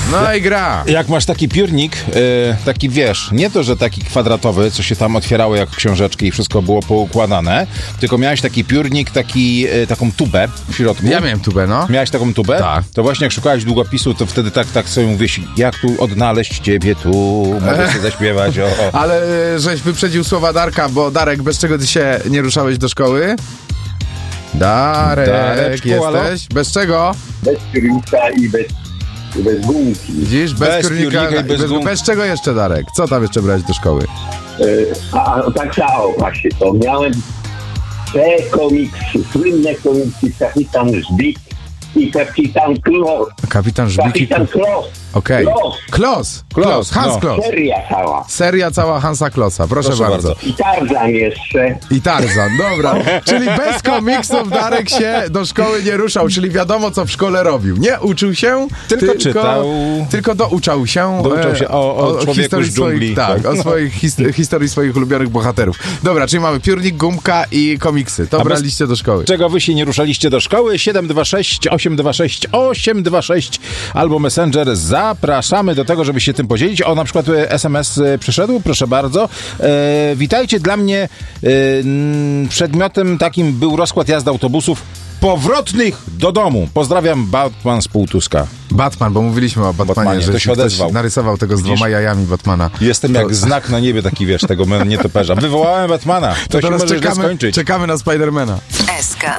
No i gra. Jak masz taki piórnik, taki wiesz, nie to, że taki kwadratowy, co się tam otwierało jak książeczki i wszystko było poukładane, tylko miałeś taki piórnik, taką tubę w środku. Ja miałem tubę, no. Miałeś taką tubę? Tak. To właśnie jak szukałeś długopisu, to wtedy tak sobie mówisz, jak tu odnaleźć ciebie tu, mogę sobie zaśpiewać, o. Ale żeś wyprzedził słowa Darka, bo Darek, bez czego ty się nie ruszałeś do szkoły? Dareczku, jesteś? halo? Bez czego? Bez piórnika i bez gumki. Widzisz? Bez piórnika i bez gumki. Bez czego jeszcze, Darek? Co tam jeszcze brałeś do szkoły? Tak samo właśnie to. Miałem te komiksy, słynne komiksy Kapitan Żbik i Kapitan Klos. Kapitan Żbik i... Kapitan Klos. Okej. Klos. Hans no. Klos. Seria cała. Seria cała Hansa Klossa. Proszę bardzo. I Tarzan jeszcze. I Tarzan, dobra. Czyli bez komiksów Darek się do szkoły nie ruszał, czyli wiadomo, co w szkole robił. Nie uczył się, Tylko czytał. Tylko douczał się. Douczał się o człowieku historii z dżungli. swoich, tak, o swoich historii swoich ulubionych bohaterów. Dobra, czyli mamy piórnik, gumka i komiksy. To braliście do szkoły. Czego wy się nie ruszaliście do szkoły? 726 826 826 albo Messenger. Zapraszamy do tego, żeby się tym podzielić. O, na przykład SMS przyszedł, proszę bardzo. Witajcie, dla mnie przedmiotem takim był rozkład jazdy autobusów powrotnych do domu. Pozdrawiam, Batman z Półtuska. Batman, bo mówiliśmy o Batmanie, że to się odezwał. narysował tego z dwoma jajami Batmana. Jestem jak znak na niebie taki, wiesz, tego nietoperza. Wywołałem Batmana. To się teraz może źle skończyć. czekamy na Spidermana. SK